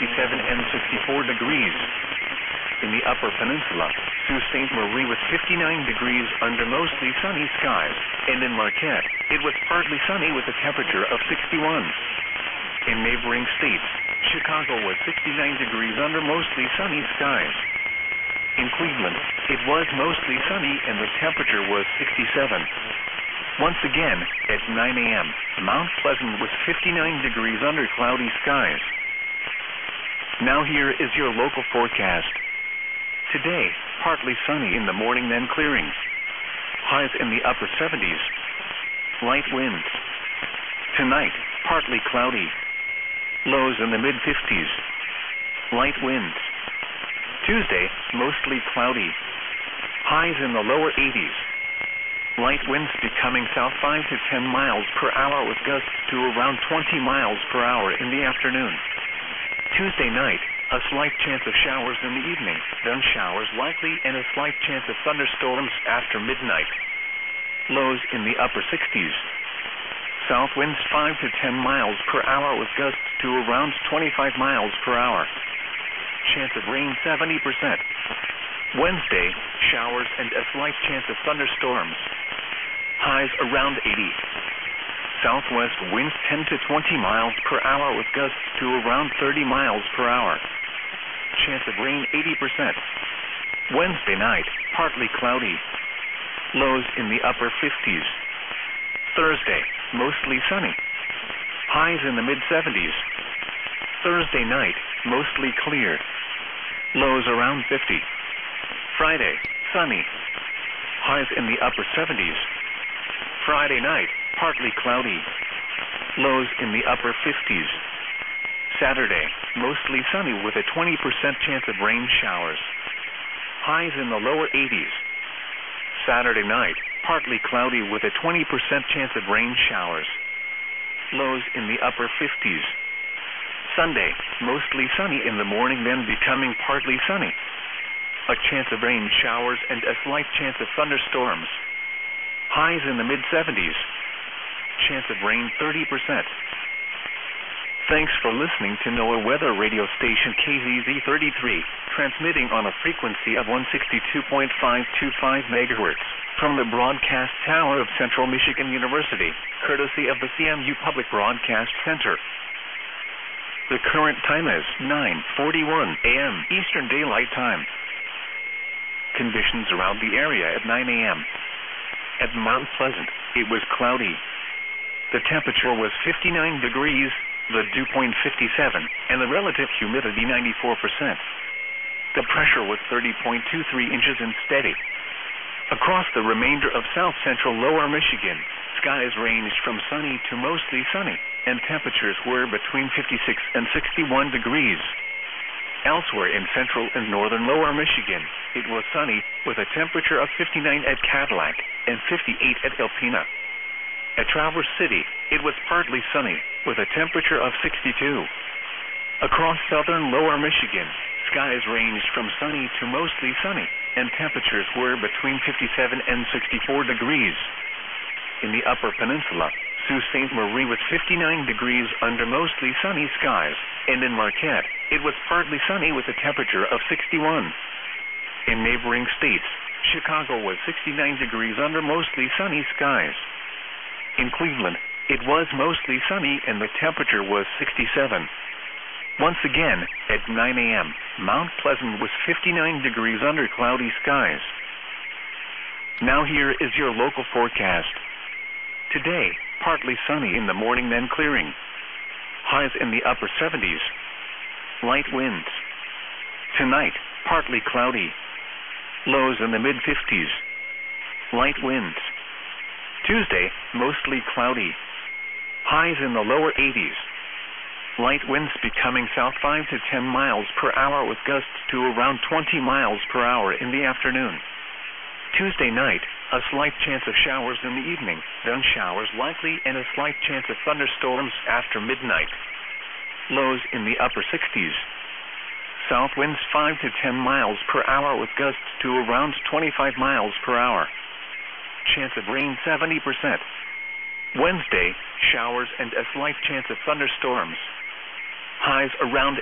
and 64 degrees. In the Upper Peninsula, Sault Ste. Marie with 59 degrees under mostly sunny skies, and in Marquette, it was partly sunny with a temperature of 61. In neighboring states, Chicago was 69 degrees under mostly sunny skies. In Cleveland, it was mostly sunny and the temperature was 67. Once again, at 9 a.m., Mount Pleasant was 59 degrees under cloudy skies. Now here is your local forecast. Today, partly sunny in the morning, then clearing. Highs in the upper 70s. Light winds. Tonight, partly cloudy. Lows in the mid-50s. Light winds. Tuesday, mostly cloudy. Highs in the lower 80s. Light winds becoming south 5 to 10 miles per hour with gusts to around 20 miles per hour in the afternoon. Tuesday night, a slight chance of showers in the evening, then showers likely and a slight chance of thunderstorms after midnight. Lows in the upper 60s. South winds 5 to 10 miles per hour with gusts to around 25 miles per hour. Chance of rain 70%. Wednesday, showers and a slight chance of thunderstorms. Highs around 80. Southwest winds 10 to 20 miles per hour with gusts to around 30 miles per hour. Chance of rain 80%. Wednesday night, partly cloudy. Lows in the upper 50s. Thursday, mostly sunny. Highs in the mid-70s. Thursday night, mostly clear. Lows around 50. Friday, sunny. Highs in the upper 70s. Friday night, partly cloudy. Lows in the upper 50s. Saturday, mostly sunny with a 20% chance of rain showers. Highs in the lower 80s. Saturday night, partly cloudy with a 20% chance of rain showers. Lows in the upper 50s. Sunday, mostly sunny in the morning, then becoming partly sunny. A chance of rain showers and a slight chance of thunderstorms. Highs in the mid-70s. Chance of rain 30%. Thanks for listening to NOAA Weather Radio Station KZZ33, transmitting on a frequency of 162.525 MHz from the broadcast tower of Central Michigan University, courtesy of the CMU Public Broadcast Center. The current time is 9:41 a.m. Eastern Daylight Time. Conditions around the area at 9 a.m. At Mount Pleasant, it was cloudy. The temperature was 59 degrees, the dew point 57, and the relative humidity 94%. The pressure was 30.23 inches and steady. Across the remainder of south-central lower Michigan, skies ranged from sunny to mostly sunny, and temperatures were between 56 and 61 degrees. Elsewhere in central and northern lower Michigan, it was sunny with a temperature of 59 at Cadillac and 58 at Alpena. At Traverse City, it was partly sunny with a temperature of 62. Across southern lower Michigan, skies ranged from sunny to mostly sunny, and temperatures were between 57 and 64 degrees. In the Upper Peninsula, Sault Ste. Marie with 59 degrees under mostly sunny skies, and in Marquette, it was partly sunny with a temperature of 61. In neighboring states, Chicago was 69 degrees under mostly sunny skies. In Cleveland, it was mostly sunny and the temperature was 67. Once again, at 9 a.m., Mount Pleasant was 59 degrees under cloudy skies. Now here is your local forecast. Today, partly sunny in the morning, then clearing. Highs in the upper 70s. Light winds. Tonight, partly cloudy. Lows in the mid-50s. Light winds. Tuesday, mostly cloudy. Highs in the lower 80s. Light winds becoming south 5 to 10 miles per hour with gusts to around 20 miles per hour in the afternoon. Tuesday night, a slight chance of showers in the evening, then showers likely and a slight chance of thunderstorms after midnight. Lows in the upper 60s. South winds 5 to 10 miles per hour with gusts to around 25 miles per hour. Chance of rain 70%. Wednesday, showers and a slight chance of thunderstorms. Highs around